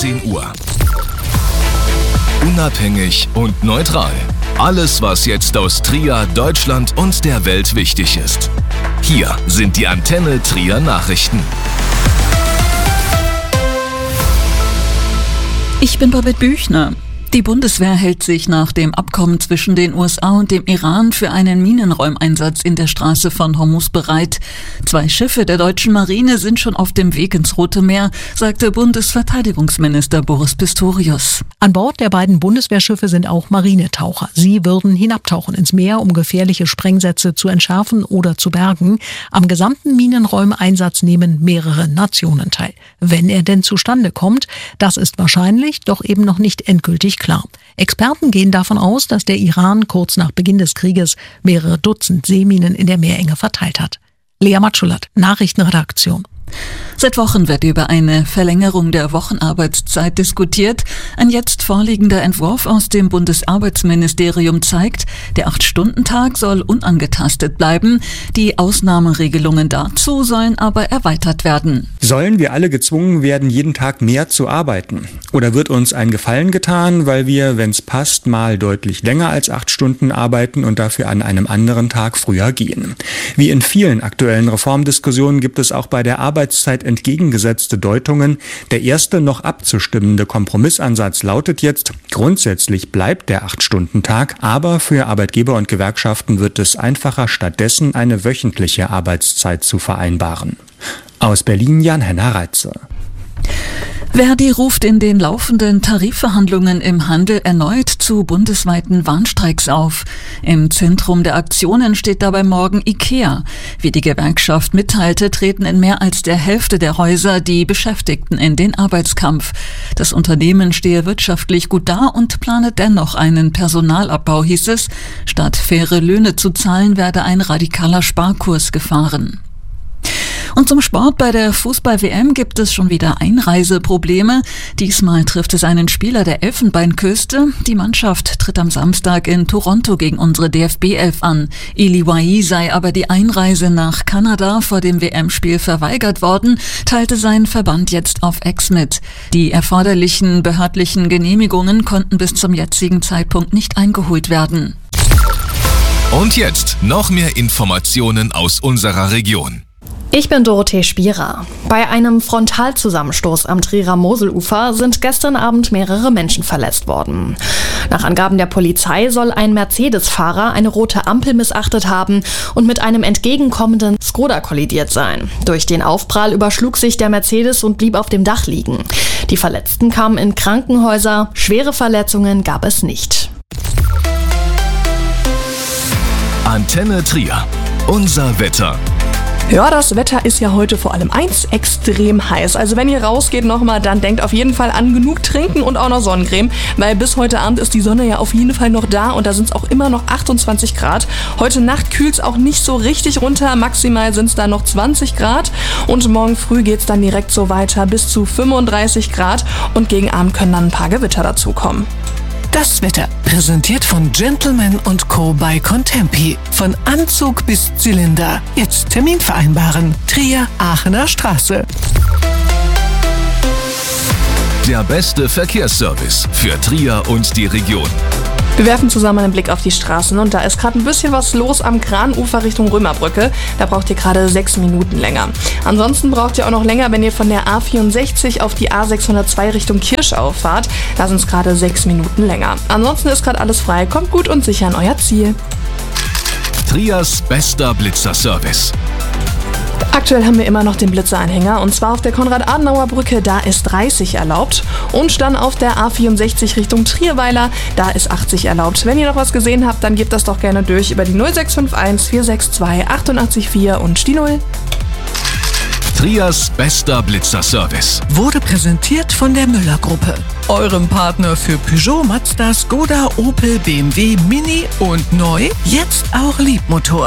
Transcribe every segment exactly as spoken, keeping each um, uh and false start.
achtzehn Uhr. Unabhängig und neutral. Alles, was jetzt aus Trier, Deutschland und der Welt wichtig ist. Hier sind die Antenne Trier Nachrichten. Ich bin Babette Büchner. Die Bundeswehr hält sich nach dem Abkommen zwischen den U S A und dem Iran für einen Minenräumeinsatz in der Straße von Hormuz bereit. Zwei Schiffe der deutschen Marine sind schon auf dem Weg ins Rote Meer, sagte Bundesverteidigungsminister Boris Pistorius. An Bord der beiden Bundeswehrschiffe sind auch Marinetaucher. Sie würden hinabtauchen ins Meer, um gefährliche Sprengsätze zu entschärfen oder zu bergen. Am gesamten Minenräumeinsatz nehmen mehrere Nationen teil. Wenn er denn zustande kommt, das ist wahrscheinlich, doch eben noch nicht endgültig klar. Experten gehen davon aus, dass der Iran kurz nach Beginn des Krieges mehrere Dutzend Seeminen in der Meerenge verteilt hat. Lea Matschulat, Nachrichtenredaktion. Seit Wochen wird über eine Verlängerung der Wochenarbeitszeit diskutiert. Ein jetzt vorliegender Entwurf aus dem Bundesarbeitsministerium zeigt, der acht-Stunden-Tag soll unangetastet bleiben. Die Ausnahmeregelungen dazu sollen aber erweitert werden. Sollen wir alle gezwungen werden, jeden Tag mehr zu arbeiten? Oder wird uns ein Gefallen getan, weil wir, wenn es passt, mal deutlich länger als acht Stunden arbeiten und dafür an einem anderen Tag früher gehen? Wie in vielen aktuellen Reformdiskussionen gibt es auch bei der Arbeitszeit entgegengesetzte Deutungen. Der erste noch abzustimmende Kompromissansatz lautet jetzt, grundsätzlich bleibt der acht-Stunden-Tag, aber für Arbeitgeber und Gewerkschaften wird es einfacher, stattdessen eine wöchentliche Arbeitszeit zu vereinbaren. Aus Berlin Jan-Henner Reitze. Verdi ruft in den laufenden Tarifverhandlungen im Handel erneut zu bundesweiten Warnstreiks auf. Im Zentrum der Aktionen steht dabei morgen IKEA. Wie die Gewerkschaft mitteilte, treten in mehr als der Hälfte der Häuser die Beschäftigten in den Arbeitskampf. Das Unternehmen stehe wirtschaftlich gut da und plane dennoch einen Personalabbau, hieß es. Statt faire Löhne zu zahlen, werde ein radikaler Sparkurs gefahren. Und zum Sport: Bei der Fußball-W M gibt es schon wieder Einreiseprobleme. Diesmal trifft es einen Spieler der Elfenbeinküste. Die Mannschaft tritt am Samstag in Toronto gegen unsere D F B elf an. Eli Wahi sei aber die Einreise nach Kanada vor dem W M-Spiel verweigert worden, teilte sein Verband jetzt auf X mit. Die erforderlichen behördlichen Genehmigungen konnten bis zum jetzigen Zeitpunkt nicht eingeholt werden. Und jetzt noch mehr Informationen aus unserer Region. Ich bin Dorothee Spierer. Bei einem Frontalzusammenstoß am Trierer Moselufer sind gestern Abend mehrere Menschen verletzt worden. Nach Angaben der Polizei soll ein Mercedes-Fahrer eine rote Ampel missachtet haben und mit einem entgegenkommenden Skoda kollidiert sein. Durch den Aufprall überschlug sich der Mercedes und blieb auf dem Dach liegen. Die Verletzten kamen in Krankenhäuser, schwere Verletzungen gab es nicht. Antenne Trier, unser Wetter. Ja, das Wetter ist ja heute vor allem eins, extrem heiß. Also wenn ihr rausgeht nochmal, dann denkt auf jeden Fall an genug Trinken und auch noch Sonnencreme, weil bis heute Abend ist die Sonne ja auf jeden Fall noch da und da sind es auch immer noch achtundzwanzig Grad. Heute Nacht kühlt es auch nicht so richtig runter, maximal sind es dann noch zwanzig Grad und morgen früh geht es dann direkt so weiter bis zu fünfunddreißig Grad und gegen Abend können dann ein paar Gewitter dazukommen. Das Wetter, präsentiert von Gentleman und Co. bei Contempi. Von Anzug bis Zylinder. Jetzt Termin vereinbaren. Trier, Aachener Straße. Der beste Verkehrsservice für Trier und die Region. Wir werfen zusammen einen Blick auf die Straßen und da ist gerade ein bisschen was los am Kranufer Richtung Römerbrücke. Da braucht ihr gerade sechs Minuten länger. Ansonsten braucht ihr auch noch länger, wenn ihr von der A vierundsechzig auf die A sechshundertzwei Richtung Kirschau fahrt. Da sind es gerade sechs Minuten länger. Ansonsten ist gerade alles frei. Kommt gut und sicher an euer Ziel. Triers bester Blitzerservice. Aktuell haben wir immer noch den Blitzeranhänger und zwar auf der Konrad-Adenauer-Brücke, da ist dreißig erlaubt und dann auf der A vierundsechzig Richtung Trierweiler, da ist achtzig erlaubt. Wenn ihr noch was gesehen habt, dann gebt das doch gerne durch über die null sechs fünf eins vier sechs zwei acht acht vier und die null. Triers bester Blitzerservice wurde präsentiert von der Müller-Gruppe, eurem Partner für Peugeot, Mazda, Skoda, Opel, B M W, Mini und neu, jetzt auch Liebmotor.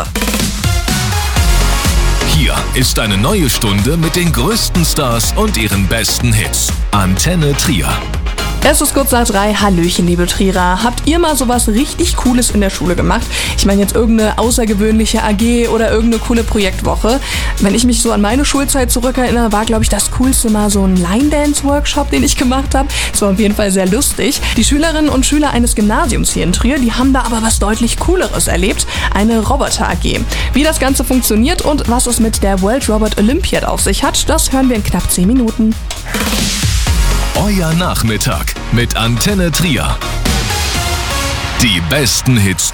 Hier ist eine neue Stunde mit den größten Stars und ihren besten Hits. Antenne Trier. Es ist kurz nach drei. Hallöchen, liebe Trierer. Habt ihr mal sowas richtig Cooles in der Schule gemacht? Ich meine jetzt irgendeine außergewöhnliche A G oder irgendeine coole Projektwoche. Wenn ich mich so an meine Schulzeit zurückerinnere, war, glaube ich, das Coolste mal so ein Line-Dance-Workshop, den ich gemacht habe. Das war auf jeden Fall sehr lustig. Die Schülerinnen und Schüler eines Gymnasiums hier in Trier, die haben da aber was deutlich Cooleres erlebt. Eine Roboter-A G. Wie das Ganze funktioniert und was es mit der World Robot Olympiad auf sich hat, das hören wir in knapp zehn Minuten. Euer Nachmittag mit Antenne Trier. Die besten Hits